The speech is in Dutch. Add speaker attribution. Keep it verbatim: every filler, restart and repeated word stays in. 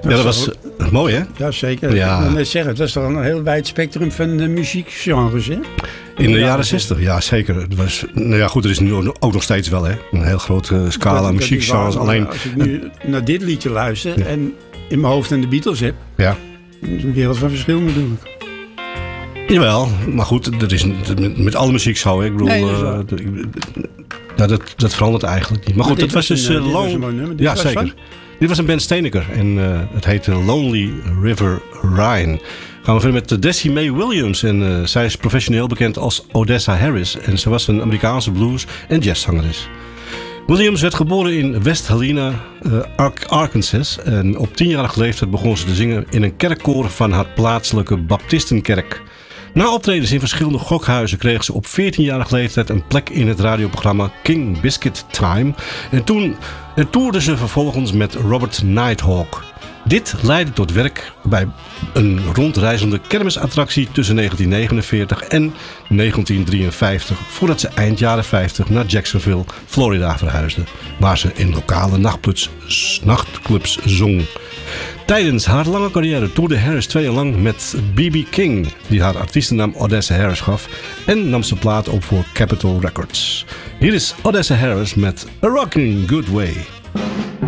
Speaker 1: Ja, dat was uh, mooi, hè?
Speaker 2: Ja, zeker. Ja. Ik wil net zeggen, dat is toch een heel wijd spectrum van de muziekgenres, hè?
Speaker 1: In de jaren zestig, ja zeker. Het was, nou ja, goed, er is nu ook nog steeds wel, hè? Een heel grote scala muziekgenres. Alleen
Speaker 2: als ik nu naar dit liedje luister ja. en in mijn hoofd aan de Beatles heb,
Speaker 1: ja.
Speaker 2: een wereld van verschil natuurlijk.
Speaker 1: Jawel, maar goed, dat is met, met alle muziek zo. Hè? Ik bedoel, nee, dat, uh, dat, dat, dat verandert eigenlijk niet. Maar, maar goed, dat was dus uh, Lone. Ja, zeker. Van? Dit was een Ben Steeneker en uh, het heette Lonely River Rhine. Gaan we verder met Desi Mae Williams. En uh, zij is professioneel bekend als Odessa Harris. En ze was een Amerikaanse blues- en jazzzangeres. Williams werd geboren in West Helena, uh, Arkansas. En op tienjarige leeftijd begon ze te zingen in een kerkkoor van haar plaatselijke Baptistenkerk. Na optredens in verschillende gokhuizen kreeg ze op veertienjarige leeftijd een plek in het radioprogramma King Biscuit Time. En toen en toerde ze vervolgens met Robert Nighthawk. Dit leidde tot werk bij een rondreizende kermisattractie tussen negentien negenenveertig en negentien drieënvijftig, voordat ze eind jaren vijftig naar Jacksonville, Florida verhuisde, waar ze in lokale nachtclubs, nachtclubs zong. Tijdens haar lange carrière toerde Harris twee jaar lang met B B King, die haar artiestennaam Odessa Harris gaf, en nam ze plaat op voor Capitol Records. Hier is Odessa Harris met A Rockin' Good Way.